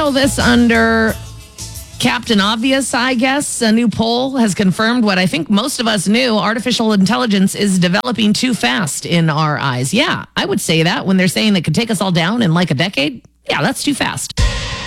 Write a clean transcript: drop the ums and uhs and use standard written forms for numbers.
file this under Captain Obvious, I guess. A new poll has confirmed what I think most of us knew. Artificial intelligence is developing too fast in our eyes. Yeah, I would say that when they're saying it could take us all down in like a decade. Yeah, that's too fast.